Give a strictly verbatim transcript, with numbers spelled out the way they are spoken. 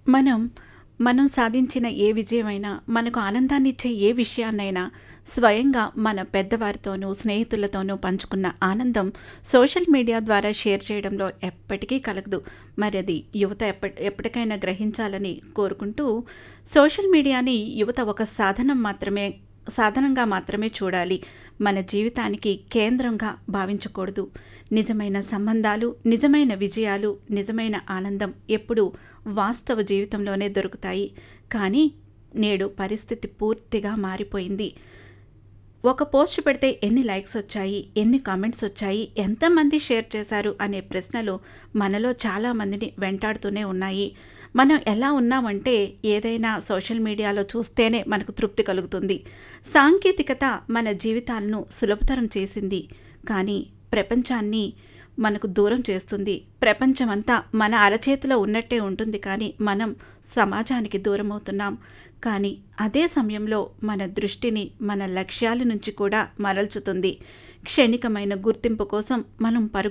మనం, మనం సాధించిన ఏ విజయమైనా, మనకు ఆనందాన్నిచ్చే ఏ విషయాన్నైనా స్వయంగా మన పెద్దవారితోనూ, స్నేహితులతోనూ పంచుకున్న ఆనందం సోషల్ మీడియా ద్వారా షేర్ చేయడంలో ఎప్పటికీ కలగదు. మరది యువత ఎప్పటి ఎప్పటికైనా గ్రహించాలని కోరుకుంటూ, సోషల్ మీడియాని యువత ఒక సాధనం మాత్రమే సాధనంగా మాత్రమే చూడాలి. మన జీవితానికి కేంద్రంగా భావించకూడదు. నిజమైన సంబంధాలు, నిజమైన విజయాలు, నిజమైన ఆనందం ఎప్పుడూ వాస్తవ జీవితంలోనే దొరుకుతాయి. కానీ నేడు పరిస్థితి పూర్తిగా మారిపోయింది. ఒక పోస్ట్ పెడితే ఎన్ని లైక్స్ వచ్చాయి, ఎన్ని కామెంట్స్ వచ్చాయి, ఎంతమంది షేర్ చేశారు అనే ప్రశ్నలు మనలో చాలామందిని వెంటాడుతూనే ఉన్నాయి. మనం ఎలా ఉన్నామంటే ఏదైనా సోషల్ మీడియాలో చూస్తేనే మనకు తృప్తి కలుగుతుంది. సాంకేతికత మన జీవితాలను సులభతరం చేసింది, కానీ ప్రపంచాన్ని మనకు దూరం చేస్తుంది. ప్రపంచమంతా మన అరచేతిలో ఉన్నట్టే ఉంటుంది, కానీ మనం సమాజానికి దూరం అవుతున్నాం. కానీ అదే సమయంలో మన దృష్టిని మన లక్ష్యాల నుంచి కూడా మరల్చుతుంది. క్షణికమైన గుర్తింపు కోసం మనం పరుగు